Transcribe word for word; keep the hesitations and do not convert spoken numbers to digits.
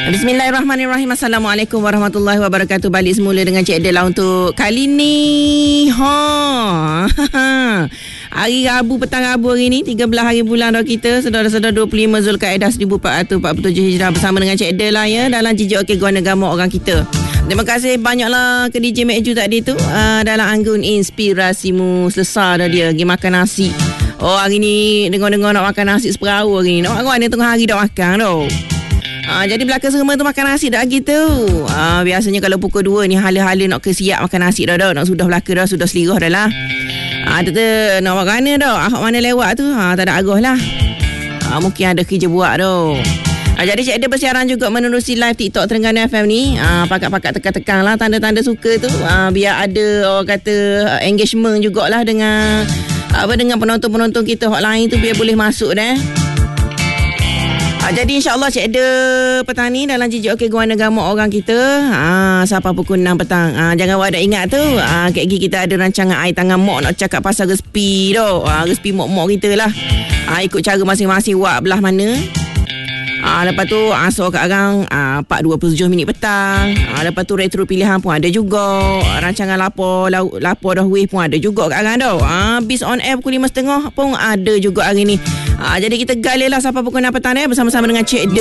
Bismillahirrahmanirrahim. Assalamualaikum warahmatullahi wabarakatuh. Balik semula dengan Cik Del lah untuk kali ni. Ha. Hari Rabu, petang Rabu hari ni, tiga belas hari bulan dah kita. Saudara-saudara, dua puluh lima Zulkaidah seribu empat ratus empat puluh tujuh Hijrah bersama dengan Cik Del lah ya dalam J J Okey Gua Negama orang kita. Terima kasih banyaklah ke D J Mek Ju tadi tu uh, dalam anggun inspirasimu. Selesai dah dia pergi makan nasi. Oh, hari ni dengar-dengar nak makan nasi seperahu hari ni. Nak makan ni tengah hari dah makan tau. Uh, jadi belakang semua tu makan nasi dah gitu. Uh, biasanya kalau pukul dua ni hala-hala nak ke siap makan nasi dah dah. Nak sudah belakang dah, sudah selirah dah lah. Ah, uh, tu nak makan mana dah? Ahok mana lewat tu? Ha, tak ada arah lah. Ah, uh, mungkin ada kerja buat dah. Uh, jadi Cik Del bersiaran juga menerusi live TikTok Terengganu F M ni. Uh, pakat-pakat tekan-tekan lah tanda-tanda suka tu. Uh, biar ada orang kata uh, engagement jugalah dengan apa dengan penonton-penonton kita hot lain tu biar boleh masuk dah. Ha, jadi insyaAllah Cik Del petang ni dalam J J Okey Gua Negama orang kita ha, sampai pukul enam petang. Ha, jangan awak dah ingat tu ha, kek lagi kita ada rancangan air tangan mok nak cakap pasal respi tu. Ha, respi mok-mok kita lah. Ha, ikut cara masing-masing wak belah mana. Ha, lepas tu asal kat arang ha, empat dua puluh tujuh minit petang. Ha, lepas tu retro pilihan pun ada juga. Rancangan lapor lapor dah weh pun ada juga kat arang tu. Ha, bis on air pukul lima tiga puluh pun ada juga hari ni. Ha, jadi kita gali lah sampai pukul enam petang ni bersama-sama dengan Cik Del.